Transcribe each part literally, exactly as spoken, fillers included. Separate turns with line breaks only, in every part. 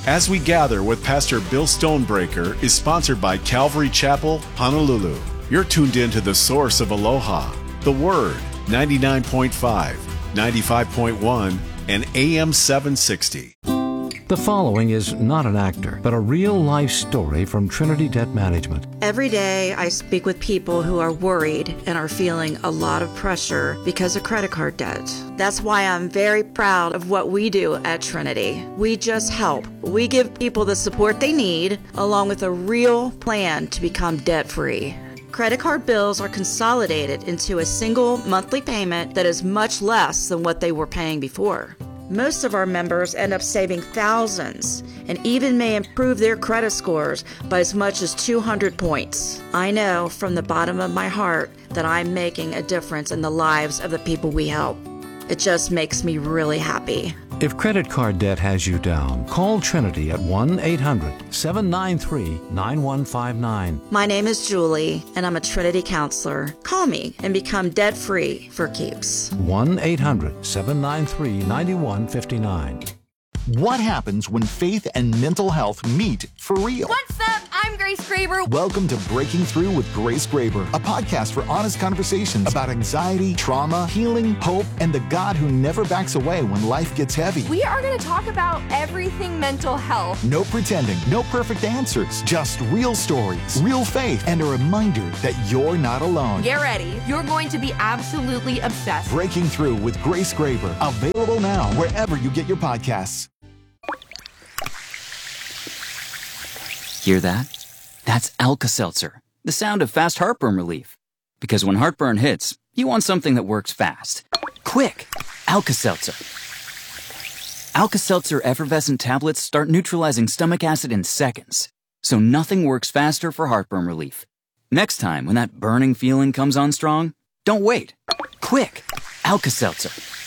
As We Gather with Pastor Bill Stonebreaker is sponsored by Calvary Chapel, Honolulu. You're tuned in to the source of Aloha, the Word, ninety-nine point five, ninety-five point one, and A M seven sixty.
The following is not an actor, but a real-life story from Trinity Debt Management.
Every day I speak with people who are worried and are feeling a lot of pressure because of credit card debt. That's why I'm very proud of what we do at Trinity. We just help. We give people the support they need, along with a real plan to become debt-free. Credit card bills are consolidated into a single monthly payment that is much less than what they were paying before. Most of our members end up saving thousands and even may improve their credit scores by as much as two hundred points. I know from the bottom of my heart that I'm making a difference in the lives of the people we help. It just makes me really happy.
If credit card debt has you down, call Trinity at one eight hundred, seven nine three, nine one five nine.
My name is Julie, and I'm a Trinity counselor. Call me and become debt-free for keeps.
one eight hundred, seven nine three, nine one five nine.
What happens when faith and mental health meet for real?
What's up? I'm Grace Graber.
Welcome to Breaking Through with Grace Graber, a podcast for honest conversations about anxiety, trauma, healing, hope, and the God who never backs away when life gets heavy.
We are going to talk about everything mental health.
No pretending, no perfect answers, just real stories, real faith, and a reminder that you're not alone.
Get ready. You're going to be absolutely obsessed.
Breaking Through with Grace Graber, available now wherever you get your podcasts.
Hear that? That's Alka-Seltzer, the sound of fast heartburn relief. Because when heartburn hits, you want something that works fast. Quick! Alka-Seltzer. Alka-Seltzer effervescent tablets start neutralizing stomach acid in seconds, so nothing works faster for heartburn relief. Next time, when that burning feeling comes on strong, don't wait. Quick! Alka-Seltzer.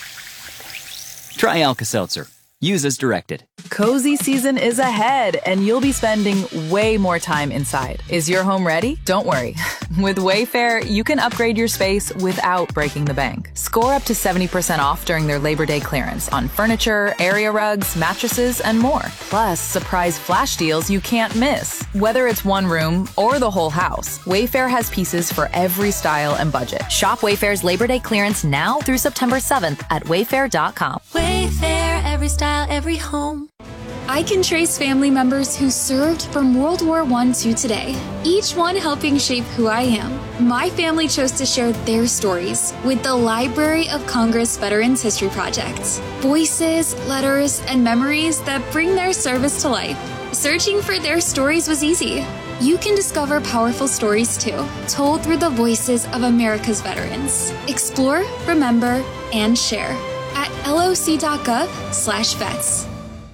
Try Alka-Seltzer. Use as directed.
Cozy season is ahead, and you'll be spending way more time inside. Is your home ready? Don't worry. With Wayfair, you can upgrade your space without breaking the bank. Score up to seventy percent off during their Labor Day clearance on furniture, area rugs, mattresses, and more. Plus, surprise flash deals you can't miss. Whether it's one room or the whole house, Wayfair has pieces for every style and budget. Shop Wayfair's Labor Day clearance now through September seventh at wayfair dot com.
Wayfair, every style, every home.
I can trace family members who served from World War One to today, each one helping shape who I am. My family chose to share their stories with the Library of Congress Veterans History Project. Voices, letters, and memories that bring their service to life. Searching for their stories was easy. You can discover powerful stories too, told through the voices of America's veterans. Explore, remember, and share at loc.gov slash vets.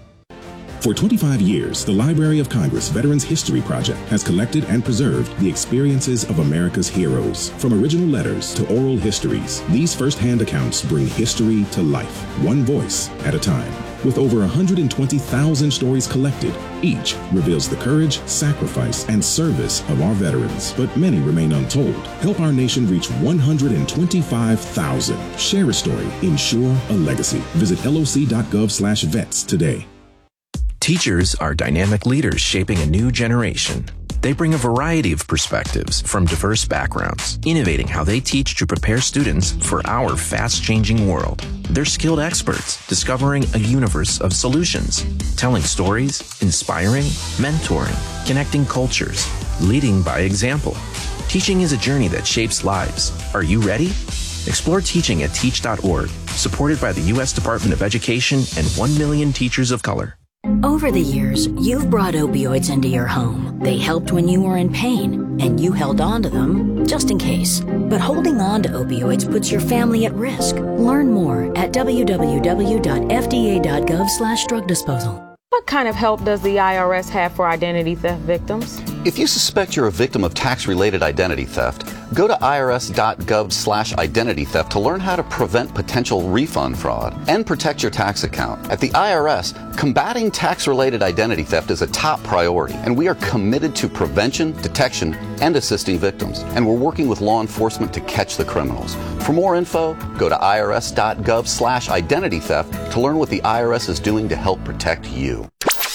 For twenty-five years, the Library of Congress Veterans History Project has collected and preserved the experiences of America's heroes. From original letters to oral histories, these first-hand accounts bring history to life, one voice at a time. With over one hundred twenty thousand stories collected, each reveals the courage, sacrifice, and service of our veterans, but many remain untold. Help our nation reach one hundred twenty-five thousand. Share a story. Ensure a legacy. Visit loc.gov slash vets today.
Teachers are dynamic leaders shaping a new generation. They bring a variety of perspectives from diverse backgrounds, innovating how they teach to prepare students for our fast-changing world. They're skilled experts, discovering a universe of solutions, telling stories, inspiring, mentoring, connecting cultures, leading by example. Teaching is a journey that shapes lives. Are you ready? Explore teaching at teach dot org, supported by the U S Department of Education and one million teachers of color.
Over the years, you've brought opioids into your home. They helped when you were in pain, and you held on to them just in case. But holding on to opioids puts your family at risk. Learn more at w w w dot f d a dot gov slash drug disposal.
What kind of help does the I R S have for identity theft victims?
If you suspect you're a victim of tax-related identity theft, go to I R S dot gov slash identity theft to learn how to prevent potential refund fraud and protect your tax account. At the I R S, combating tax-related identity theft is a top priority, and we are committed to prevention, detection, and assisting victims. And we're working with law enforcement to catch the criminals. For more info, go to I R S dot gov slash identity theft to learn what the I R S is doing to help protect you.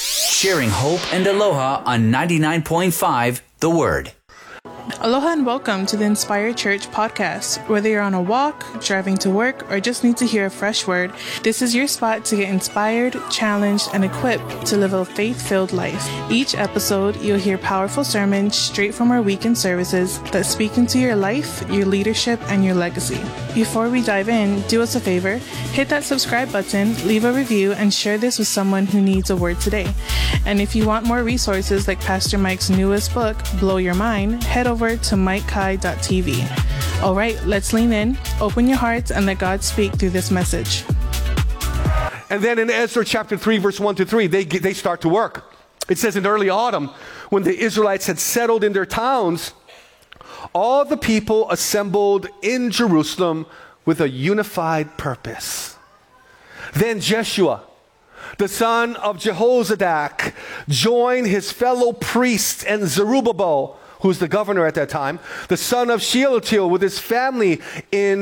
sharing hope and aloha on ninety-nine point five The Word.
Aloha and welcome to the Inspired Church podcast. Whether you're on a walk, driving to work, or just need to hear a fresh word, this is your spot to get inspired, challenged, and equipped to live a faith-filled life. Each episode, you'll hear powerful sermons straight from our weekend services that speak into your life, your leadership, and your legacy. Before we dive in, do us a favor, hit that subscribe button, leave a review, and share this with someone who needs a word today. And if you want more resources like Pastor Mike's newest book, Blow Your Mind, head over to mike kai dot t v. All right, let's lean in, open your hearts, and let God speak through this message.
And then in Ezra chapter three, verse one to three, they, they start to work. It says in early autumn, when the Israelites had settled in their towns, all the people assembled in Jerusalem with a unified purpose. Then Jeshua, the son of Jehozadak, joined his fellow priests and Zerubbabel, who's the governor at that time, the son of Shealtiel, with his family in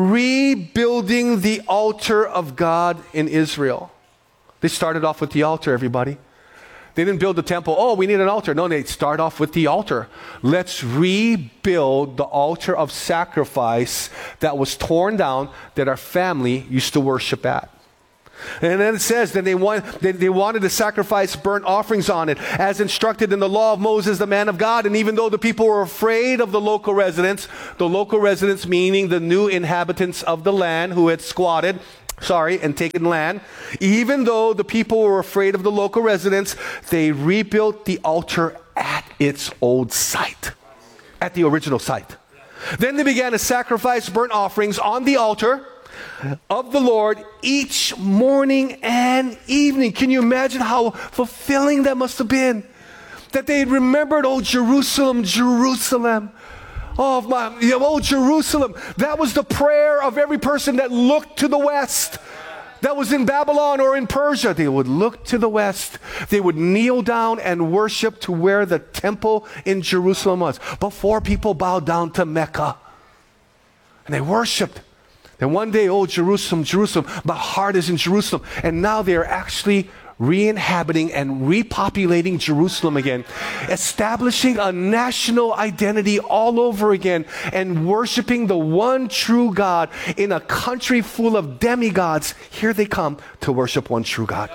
rebuilding the altar of God in Israel. They started off with the altar, everybody. They didn't build the temple. Oh, we need an altar. No, they start off with the altar. Let's rebuild the altar of sacrifice that was torn down, that our family used to worship at. And then it says that they, want, they, they wanted to sacrifice burnt offerings on it, as instructed in the law of Moses, the man of God. And even though the people were afraid of the local residents, the local residents meaning the new inhabitants of the land who had squatted, sorry, and taken land, even though the people were afraid of the local residents, they rebuilt the altar at its old site, at the original site. Then they began to sacrifice burnt offerings on the altar of the Lord each morning and evening. Can you imagine how fulfilling that must have been? That they had remembered, oh, Jerusalem, Jerusalem. Oh, my, oh, Jerusalem. That was the prayer of every person that looked to the west. That was in Babylon or in Persia. They would look to the west. They would kneel down and worship to where the temple in Jerusalem was. Before people bowed down to Mecca. And they worshiped. And one day, oh, Jerusalem, Jerusalem, my heart is in Jerusalem. And now they are actually re-inhabiting and repopulating Jerusalem again, establishing a national identity all over again, and worshiping the one true God in a country full of demigods. Here they come to worship one true God.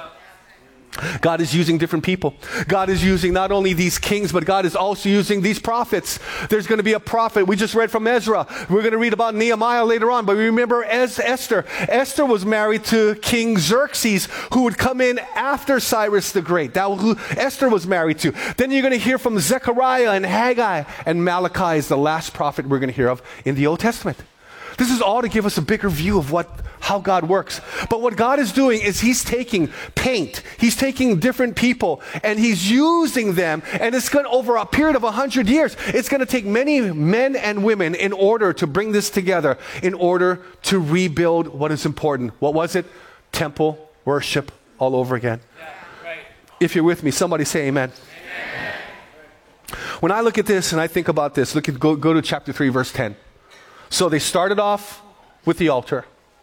God is using different people. God is using not only these kings, but God is also using these prophets. There's going to be a prophet. We just read from Ezra. We're going to read about Nehemiah later on. But remember Ez- Esther. Esther was married to King Xerxes, who would come in after Cyrus the Great. That was who Esther was married to. Then you're going to hear from Zechariah and Haggai. And Malachi is the last prophet we're going to hear of in the Old Testament. This is all to give us a bigger view of what how God works. But what God is doing is he's taking paint. He's taking different people and he's using them. And it's going to, over a period of a hundred years, it's going to take many men and women in order to bring this together, in order to rebuild what is important. What was it? Temple worship all over again. Yeah, right. If you're with me, somebody say amen. Amen. When I look at this and I think about this, look at go, go to chapter three, verse ten. So they started off with the altar.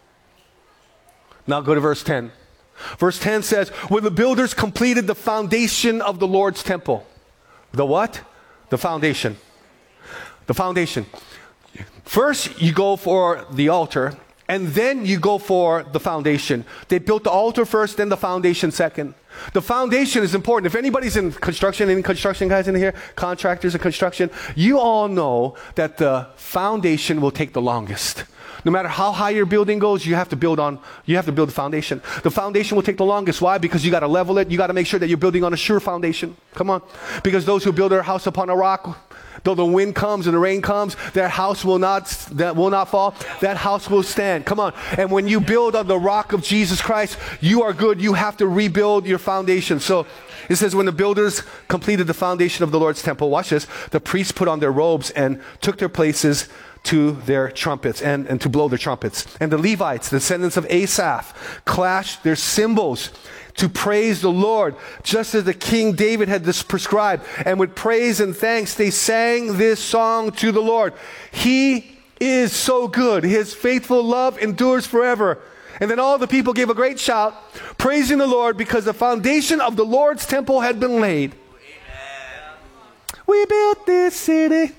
Now go to verse ten. Verse ten says, when the builders completed the foundation of the Lord's temple. The what? The foundation. The foundation. First you go for the altar, and then you go for the foundation. They built the altar first, then the foundation second. The foundation is important. If anybody's in construction, any construction guys in here, contractors in construction, you all know that the foundation will take the longest. No matter how high your building goes, you have to build on, you have to build the foundation. The foundation will take the longest. Why? Because you got to level it. You got to make sure that you're building on a sure foundation. Come on. Because those who build their house upon a rock, though the wind comes and the rain comes, that house will not, that will not fall. That house will stand. Come on. And when you build on the rock of Jesus Christ, you are good. You have to rebuild your foundation. So it says, when the builders completed the foundation of the Lord's temple, watch this, the priests put on their robes and took their places to their trumpets and, and to blow their trumpets. And the Levites, the descendants of Asaph, clashed their cymbals to praise the Lord, just as the King David had this prescribed. And with praise and thanks, they sang this song to the Lord. He is so good. His faithful love endures forever. And then all the people gave a great shout, praising the Lord because the foundation of the Lord's temple had been laid. Amen. We built this city.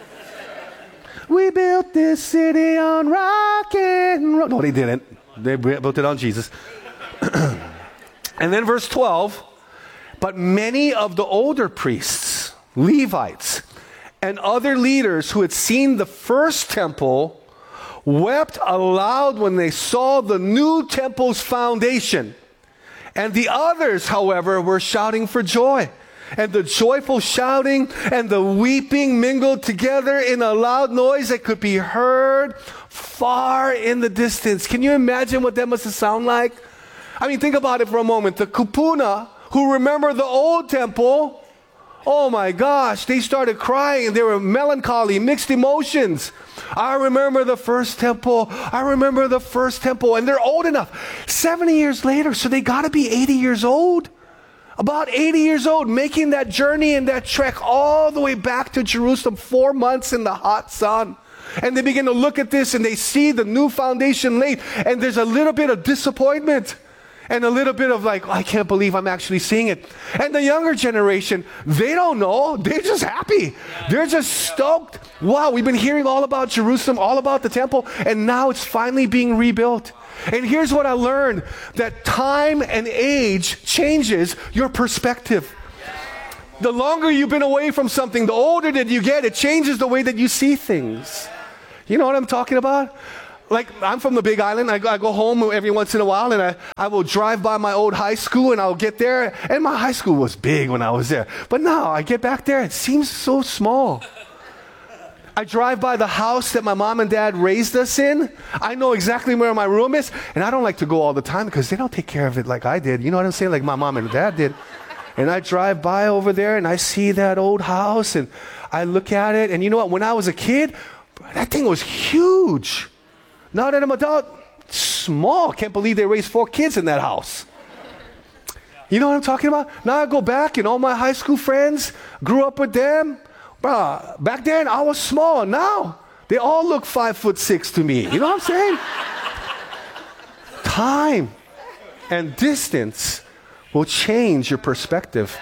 We built this city on rock and roll. No, they didn't. They built it on Jesus. And then verse twelve, but many of the older priests, Levites, and other leaders who had seen the first temple wept aloud when they saw the new temple's foundation. And the others, however, were shouting for joy. And the joyful shouting and the weeping mingled together in a loud noise that could be heard far in the distance. Can you imagine what that must have sounded like? I mean, think about it for a moment. The kupuna, who remember the old temple, oh my gosh, they started crying and they were melancholy, mixed emotions. I remember the first temple. I remember the first temple. And they're old enough. seventy years later, so they got to be eighty years old. About eighty years old, making that journey and that trek all the way back to Jerusalem, four months in the hot sun. And they begin to look at this and they see the new foundation laid. And there's a little bit of disappointment. And a little bit of like, oh, I can't believe I'm actually seeing it. And the younger generation, they don't know. They're just happy. They're just stoked. Wow, we've been hearing all about Jerusalem, all about the temple, and now it's finally being rebuilt. And here's what I learned, that time and age changes your perspective. The longer you've been away from something, the older that you get, it changes the way that you see things. You know what I'm talking about? Like, I'm from the Big Island. I go, I go home every once in a while, and I, I will drive by my old high school, and I'll get there. And my high school was big when I was there. But now I get back there, it seems so small. I drive by the house that my mom and dad raised us in. I know exactly where my room is. And I don't like to go all the time because they don't take care of it like I did. You know what I'm saying? Like my mom and dad did. And I drive by over there, and I see that old house, and I look at it. And you know what? When I was a kid, that thing was huge. Now that I'm an adult, small. Can't believe they raised four kids in that house. You know what I'm talking about? Now I go back and all my high school friends, grew up with them. Bruh, back then I was small. Now they all look five foot six to me. You know what I'm saying? Time and distance will change your perspective.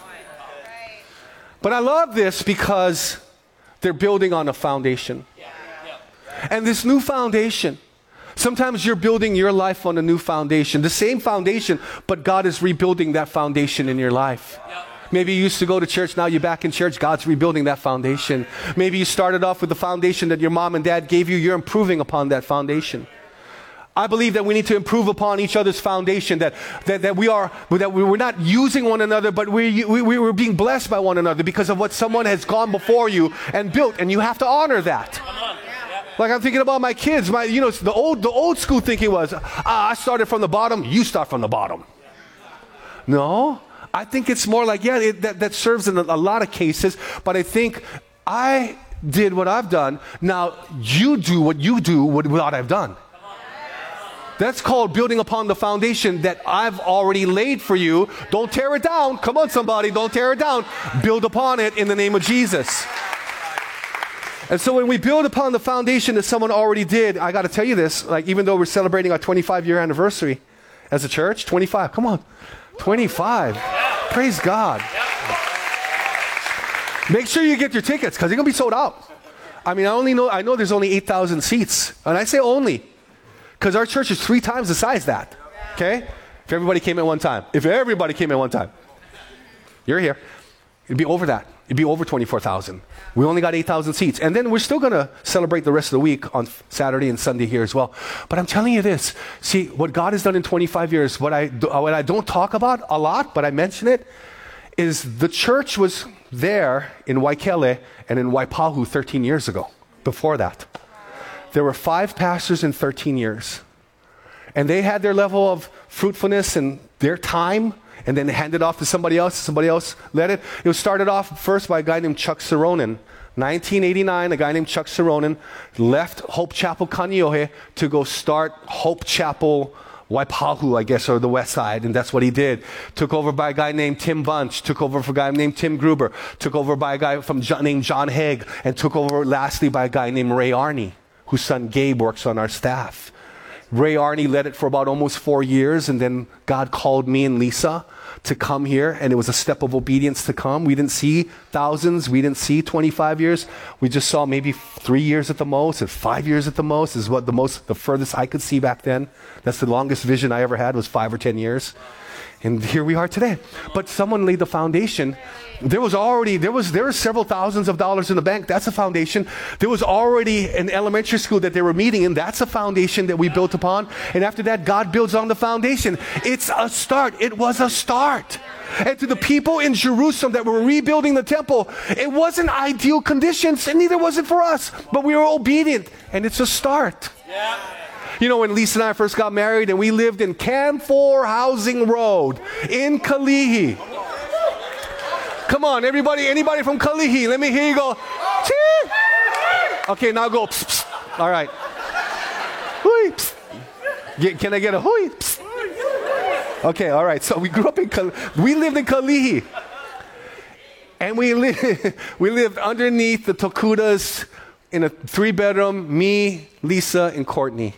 But I love this because they're building on a foundation. And this new foundation, sometimes you're building your life on a new foundation, the same foundation, but God is rebuilding that foundation in your life. Maybe you used to go to church, now you're back in church, God's rebuilding that foundation. Maybe you started off with the foundation that your mom and dad gave you, you're improving upon that foundation. I believe that we need to improve upon each other's foundation, that, that, that we are, that we're not using one another, but we, we, we're being blessed by one another because of what someone has gone before you and built, and you have to honor that. Like I'm thinking about my kids, my, you know, the old, the old school thinking was, ah, I started from the bottom, you start from the bottom. No, I think it's more like, yeah, it, that, that serves in a, a lot of cases, but I think I did what I've done, now you do what you do with what I've done. That's called building upon the foundation that I've already laid for you. Don't tear it down. Come on, somebody, don't tear it down. Build upon it in the name of Jesus. And so when we build upon the foundation that someone already did, I got to tell you this, like even though we're celebrating our twenty-five year anniversary as a church, twenty-five, come on, twenty-five, praise God. Make sure you get your tickets because they're going to be sold out. I mean, I only know, I know there's only eight thousand seats, and I say only because our church is three times the size that, okay? If everybody came at one time, if everybody came at one time, you're here, it'd be over that. It'd be over twenty-four thousand. We only got eight thousand seats. And then we're still going to celebrate the rest of the week on Saturday and Sunday here as well. But I'm telling you this. See, what God has done in twenty-five years, what I, what I don't talk about a lot, but I mention it, is the church was there in Waikele and in Waipahu thirteen years ago. Before that. There were five pastors in thirteen years. And they had their level of fruitfulness and their time, and then handed off to somebody else. Somebody else led it. It was started off first by a guy named Chuck Saronen. nineteen eighty-nine, a guy named Chuck Saronen left Hope Chapel Kaneohe to go start Hope Chapel Waipahu, I guess, or the west side, and that's what he did. Took over by a guy named Tim Bunch, took over for a guy named Tim Gruber, took over by a guy from John, named John Haig, and took over lastly by a guy named Ray Arney, whose son Gabe works on our staff. Ray Arney led it for about almost four years, and then God called me and Lisa to come here, and it was a step of obedience to come. We didn't see thousands. We didn't see twenty-five years. We just saw maybe three years at the most, and five years at the most is what the most, the furthest I could see back then. That's the longest vision I ever had, was five or ten years. And here we are today. But someone laid the foundation. There was already, there was, there were several thousands of dollars in the bank. That's a foundation. There was already an elementary school that they were meeting in. That's a foundation that we built upon. And after that, God builds on the foundation. It's a start. It was a start. And to the people in Jerusalem that were rebuilding the temple, it wasn't ideal conditions, and neither was it for us. But we were obedient, and it's a start. Yeah. You know, when Lisa and I first got married, and we lived in Camphor Housing Road in Kalihi. Come on, everybody, anybody from Kalihi, let me hear you go. Chee! Okay, now go. Psst, psst. All right. Hui, psst. Get, can I get a hui? Psst. Okay, all right. So we grew up in Kalihi. We lived in Kalihi. And we, li- we lived underneath the Tokudas in a three-bedroom, me, Lisa, and Courtney.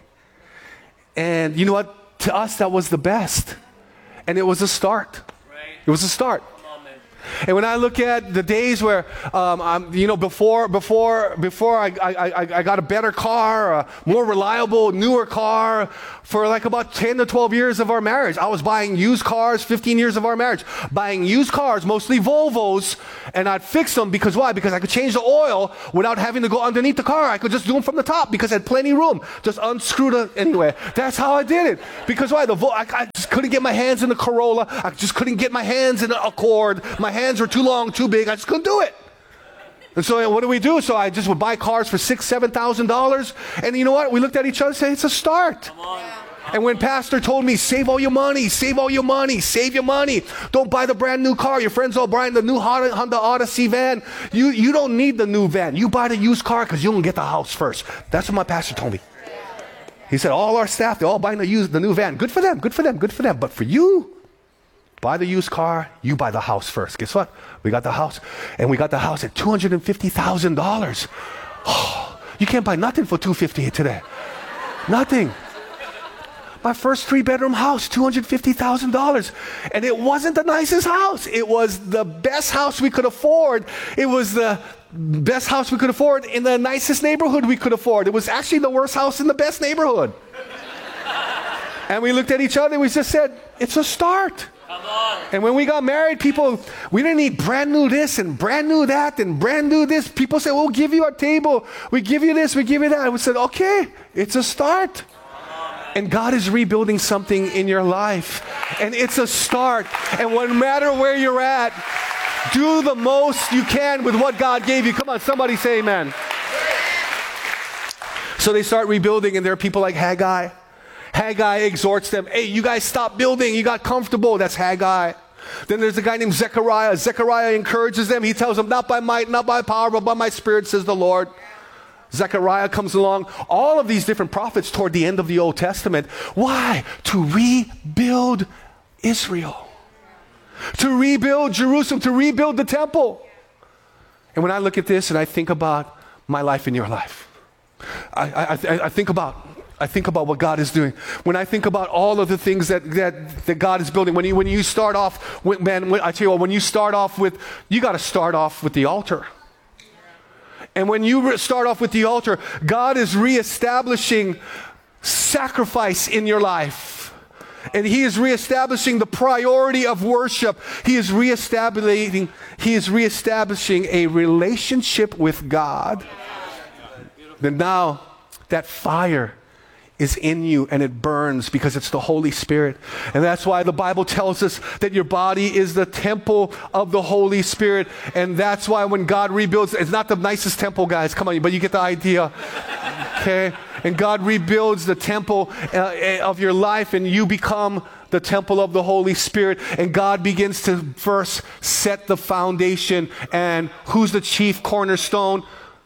And you know what? To us, that was the best. And it was a start. It was a start. And when I look at the days where, um, I'm, you know, before before before I, I, I got a better car, a more reliable, newer car, for like about ten to twelve years of our marriage, I was buying used cars, fifteen years of our marriage, buying used cars, mostly Volvos, and I'd fix them because why? Because I could change the oil without having to go underneath the car. I could just do them from the top because I had plenty of room. Just unscrew the, anyway, that's how I did it. Because why? The Vol- I, I just couldn't get my hands in the Corolla. I just couldn't get my hands in the Accord. My hands were too long, too big. I just couldn't do it. And so what do we do? So I just would buy cars for six, seven thousand dollars. And you know what? We looked at each other and said, it's a start. And when Pastor told me, save all your money, save all your money, save your money. Don't buy the brand new car. Your friends all buying the new Honda Odyssey van. You, you don't need the new van. You buy the used car because you can get the house first. That's what my pastor told me. He said, all our staff, they're all buying the, used, the new van. Good for them, good for them, good for them. But for you, buy the used car, you buy the house first. Guess what? We got the house. And we got the house at two hundred fifty thousand dollars. Oh, you can't buy nothing for two hundred fifty thousand dollars today. Nothing. My first three-bedroom house, two hundred fifty thousand dollars. And it wasn't the nicest house. It was the best house we could afford. It was the best house we could afford in the nicest neighborhood we could afford. It was actually the worst house in the best neighborhood. And we looked at each other and we just said, it's a start. Come on. And when we got married, people, we didn't need brand new this and brand new that and brand new this. People said, we'll give you a table. We give you this, we give you that. And we said, okay, it's a start. And God is rebuilding something in your life. And it's a start. And no matter where you're at, do the most you can with what God gave you. Come on, somebody say amen. So they start rebuilding, and there are people like Haggai. Haggai exhorts them, hey, you guys stop building. You got comfortable. That's Haggai. Then there's a guy named Zechariah. Zechariah encourages them. He tells them, not by might, not by power, but by my spirit, says the Lord. Zechariah comes along. All of these different prophets toward the end of the Old Testament. Why? To rebuild Israel. To rebuild Jerusalem. To rebuild the temple. And when I look at this and I think about my life and your life, I, I, I, I think about I think about what God is doing. When I think about all of the things that that, that God is building, when you when you start off with, man, when, I tell you what, when you start off with, you got to start off with the altar. And when you start off with the altar, God is reestablishing sacrifice in your life. And He is reestablishing the priority of worship. He is reestablishing, He is reestablishing a relationship with God. Then now that fire is in you and it burns because it's the Holy Spirit. And that's why the Bible tells us that your body is the temple of the Holy Spirit. And that's why when God rebuilds, it's not the nicest temple, guys, come on, but you get the idea. Okay? And God rebuilds the temple uh, of your life, and you become the temple of the Holy Spirit. And God begins to first set the foundation. And who's the chief cornerstone?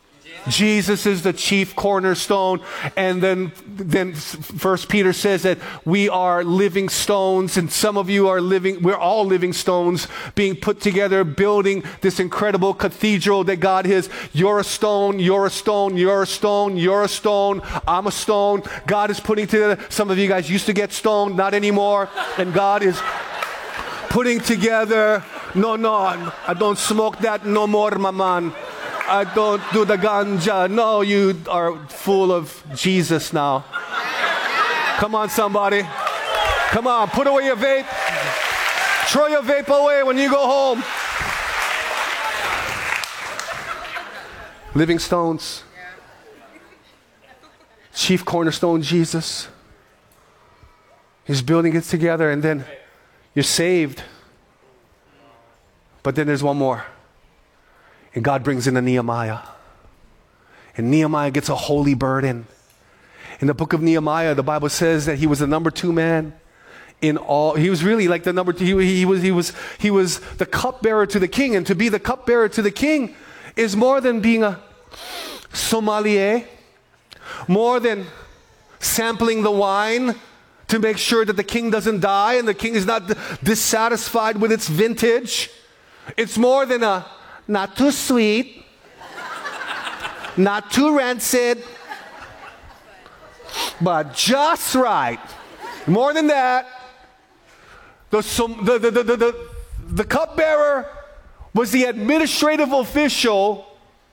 Jesus is the chief cornerstone. And then, then First Peter says that we are living stones, and some of you are living, we're all living stones being put together, building this incredible cathedral that God is. You're a stone, you're a stone, you're a stone, you're a stone, I'm a stone. God is putting together. Some of you guys used to get stoned, not anymore. And God is putting together. No, no, I don't smoke that no more, my man. I don't do the ganja. No, you are full of Jesus now. Come on, somebody. Come on, put away your vape. Throw your vape away when you go home. Living stones. Chief cornerstone, Jesus. He's building it together, and then you're saved. But then there's one more. And God brings in a Nehemiah. And Nehemiah gets a holy burden. In the book of Nehemiah, the Bible says that he was the number two man in all. He was really like the number two. He, he, was, he, was, he was the cupbearer to the king. And to be the cupbearer to the king is more than being a sommelier, more than sampling the wine to make sure that the king doesn't die and the king is not dissatisfied with its vintage. It's more than a not too sweet, not too rancid, but just right. More than that, the, the, the, the, the, the, the cupbearer was the administrative official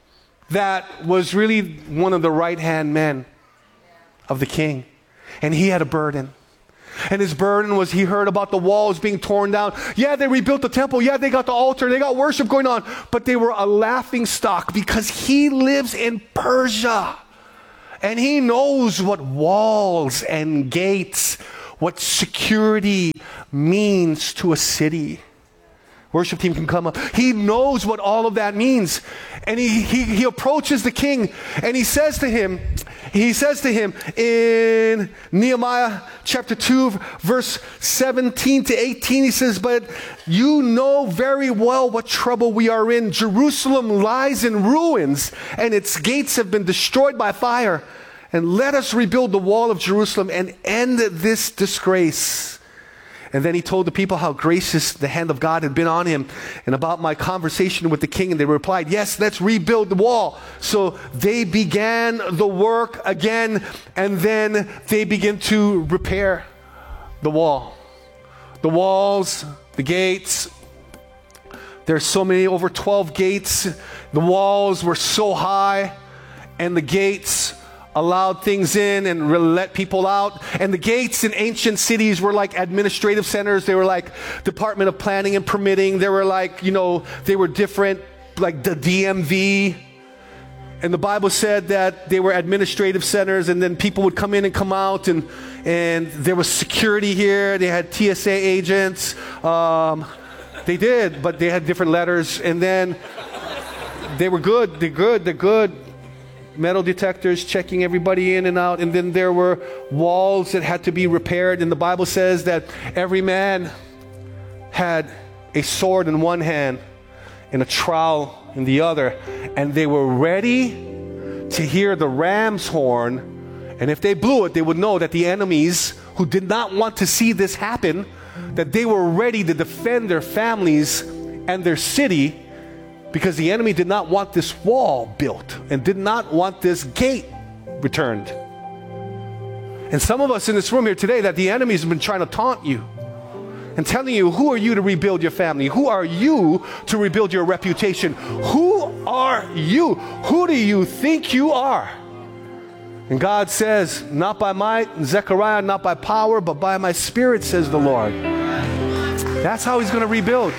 that was really one of the right-hand men of the king. And he had a burden. And his burden was, he heard about the walls being torn down. Yeah, they rebuilt the temple. Yeah, they got the altar. They got worship going on. But they were a laughing stock because he lives in Persia. And he knows what walls and gates, what security means to a city. Worship team can come up. He knows what all of that means. And he, he, he approaches the king and he says to him, he says to him in Nehemiah chapter two, verse seventeen to eighteen, he says, but you know very well what trouble we are in. Jerusalem lies in ruins and its gates have been destroyed by fire. And let us rebuild the wall of Jerusalem and end this disgrace. And then he told the people how gracious the hand of God had been on him and about my conversation with the king. And they replied, yes, let's rebuild the wall. So they began the work again, and then they began to repair the wall. The walls, the gates. There's so many, over twelve gates. The walls were so high, and the gates allowed things in and let people out. And the gates in ancient cities were like administrative centers. They were like Department of Planning and Permitting. They were like, you know, they were different, like the D M V. And the Bible said that they were administrative centers, and then people would come in and come out, and and there was security here. They had T S A agents. Um, they did, but they had different letters. And then they were good. They're good. They're good. Metal detectors checking everybody in and out. And then there were walls that had to be repaired. And the Bible says that every man had a sword in one hand and a trowel in the other. And they were ready to hear the ram's horn. And if they blew it, they would know that the enemies who did not want to see this happen, that they were ready to defend their families and their city, because the enemy did not want this wall built and did not want this gate returned. And some of us in this room here today, that the enemy's been trying to taunt you and telling you, who are you to rebuild your family? Who are you to rebuild your reputation? Who are you? Who do you think you are? And God says, not by might, Zechariah, not by power, but by my spirit, says the Lord. That's how he's going to rebuild.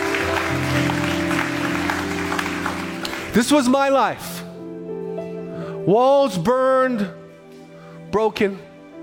This was my life. Walls burned, broken.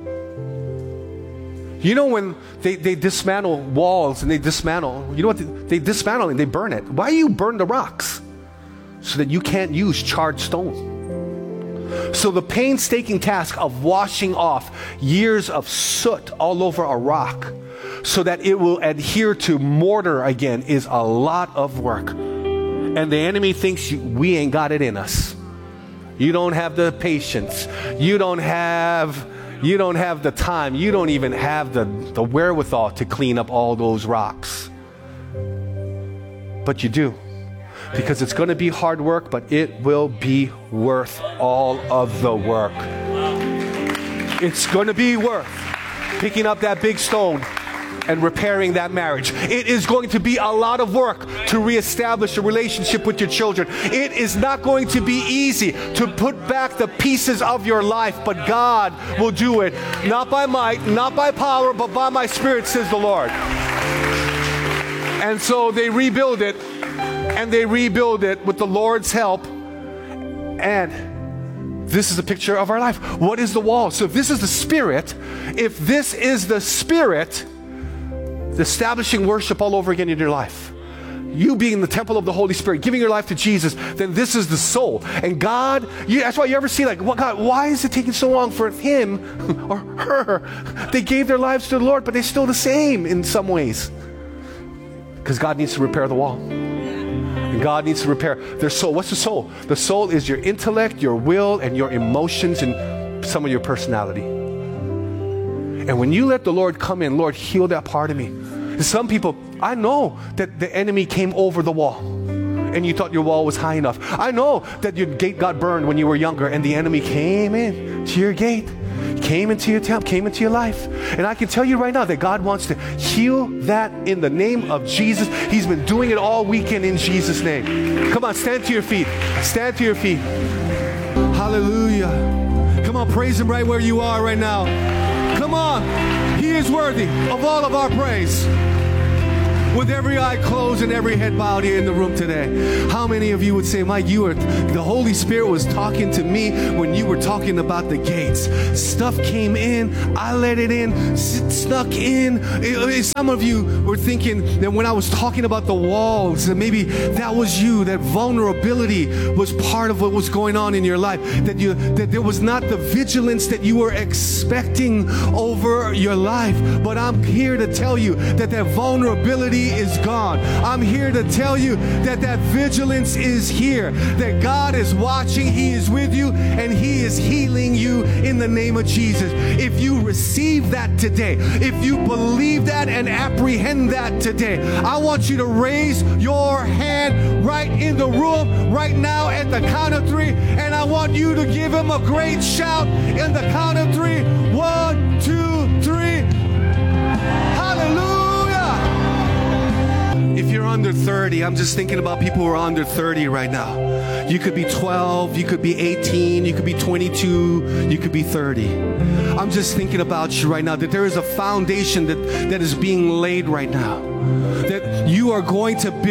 You know when they, they dismantle walls and they dismantle, you know what? They, they dismantle and they burn it. Why do you burn the rocks? So that you can't use charred stone. So the painstaking task of washing off years of soot all over a rock so that it will adhere to mortar again is a lot of work. And the enemy thinks we ain't got it in us. You don't have the patience. You don't have, you don't have the time. You don't even have the, the wherewithal to clean up all those rocks. But you do. Because it's going to be hard work, but it will be worth all of the work. It's going to be worth picking up that big stone and repairing that marriage. It is going to be a lot of work to reestablish a relationship with your children. It is not going to be easy to put back the pieces of your life, but God will do it. Not by might, not by power, but by my Spirit, says the Lord. And so they rebuild it, and they rebuild it with the Lord's help. And this is a picture of our life. What is the wall? So if this is the Spirit, if this is the Spirit, establishing worship all over again in your life, you being the temple of the Holy Spirit, giving your life to Jesus, then this is the soul. And God, you, that's why you ever see like, well, God, why is it taking so long for him or her? They gave their lives to the Lord, but they're still the same in some ways. Because God needs to repair the wall. And God needs to repair their soul. What's the soul? The soul is your intellect, your will, and your emotions, and some of your personality. And when you let the Lord come in, Lord, heal that part of me. And some people, I know that the enemy came over the wall and you thought your wall was high enough. I know that your gate got burned when you were younger and the enemy came in to your gate, came into your temple, came into your life. And I can tell you right now that God wants to heal that in the name of Jesus. He's been doing it all weekend in Jesus' name. Come on, stand to your feet. Stand to your feet. Hallelujah. Come on, praise him right where you are right now. Come on. He is worthy of all of our praise. With every eye closed and every head bowed here in the room today, how many of you would say, Mike, you were, the Holy Spirit was talking to me when you were talking about the gates. Stuff came in, I let it in, snuck in. Some of you were thinking that when I was talking about the walls, that maybe that was you, that vulnerability was part of what was going on in your life, that you, that there was not the vigilance that you were expecting over your life. But I'm here to tell you that that vulnerability is gone. I'm here to tell you that that vigilance is here, that God is watching, he is with you, and he is healing you in the name of Jesus. If you receive that today, if you believe that and apprehend that today, I want you to raise your hand right in the room right now at the count of three, and I want you to give him a great shout in the count of three. One, two, three. Hallelujah. If you're under thirty, I'm just thinking about people who are under thirty right now. You could be twelve, you could be eighteen, you could be twenty-two, you could be thirty. I'm just thinking about you right now, that there is a foundation that, that is being laid right now. That you are going to build